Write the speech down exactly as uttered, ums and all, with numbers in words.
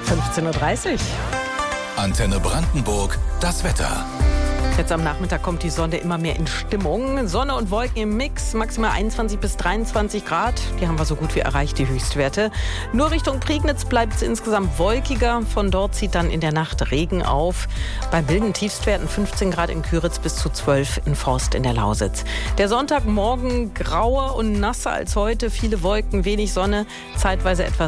fünfzehn Uhr dreißig. Antenne Brandenburg, das Wetter. Jetzt am Nachmittag kommt die Sonne immer mehr in Stimmung. Sonne und Wolken im Mix, maximal einundzwanzig bis dreiundzwanzig Grad. Die haben wir so gut wie erreicht, die Höchstwerte. Nur Richtung Prignitz bleibt es insgesamt wolkiger. Von dort zieht dann in der Nacht Regen auf. Bei milden Tiefstwerten fünfzehn Grad in Küritz bis zu zwölf in Forst in der Lausitz. Der Sonntagmorgen grauer und nasser als heute. Viele Wolken, wenig Sonne, zeitweise etwas